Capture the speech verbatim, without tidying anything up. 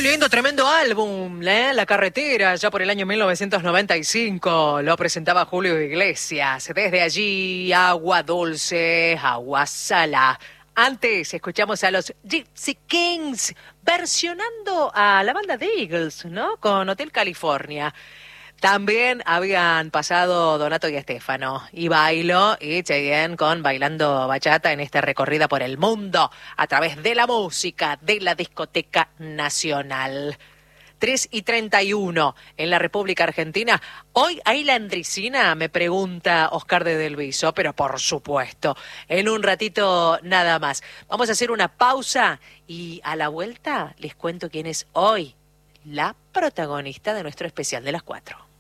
lindo, tremendo álbum, ¿eh? La Carretera, ya por el año mil novecientos noventa y cinco, lo presentaba Julio Iglesias. Desde allí, Agua Dulce, Agua Salá. Antes escuchamos a los Gypsy Kings versionando a la banda de Eagles, ¿no? Con Hotel California. También habían pasado Donato y Estefano, y Bailo y Cheyenne con Bailando Bachata en esta recorrida por el mundo a través de la música de la Discoteca Nacional. tres y treinta y uno en la República Argentina. Hoy hay landricina, me pregunta Oscar de Del Viso, pero por supuesto, en un ratito nada más. Vamos a hacer una pausa y a la vuelta les cuento quién es hoy la protagonista de nuestro especial de las cuatro.